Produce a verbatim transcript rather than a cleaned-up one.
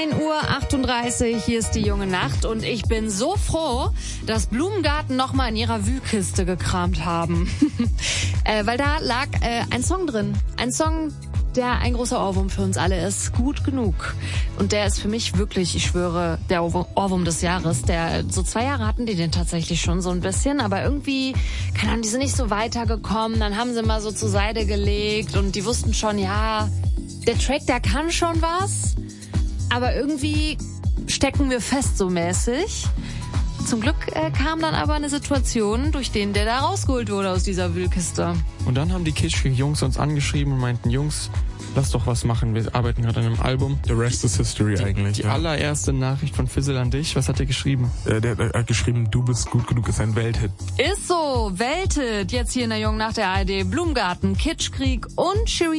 ein Uhr achtunddreißig, hier ist die junge Nacht und ich bin so froh, dass Blumengarten nochmal in ihrer Wühlkiste gekramt haben. äh, weil da lag äh, ein Song drin. Ein Song, der ein großer Ohrwurm für uns alle ist. Gut genug. Und der ist für mich wirklich, ich schwöre, der Ohrwurm des Jahres. Der, so zwei Jahre hatten die den tatsächlich schon so ein bisschen, aber irgendwie, keine Ahnung, die sind nicht so weitergekommen. Dann haben sie mal so zur Seite gelegt und die wussten schon, ja, der Track, der kann schon was, aber irgendwie stecken wir fest so mäßig. Zum Glück äh, kam dann aber eine Situation, durch den der da rausgeholt wurde aus dieser Wühlkiste. Und dann haben die kitschige Jungs uns angeschrieben und meinten, Jungs, lass doch was machen, wir arbeiten gerade an einem Album. The rest is history die, eigentlich. Die ja. allererste Nachricht von Fizzle an dich, was hat er geschrieben? Äh, der, der hat geschrieben, du bist gut genug, ist ein Welthit. Ist so, Welthit, jetzt hier in der jungen Nacht der A R D, Blumengarten, Kitschkrieg und Shirin.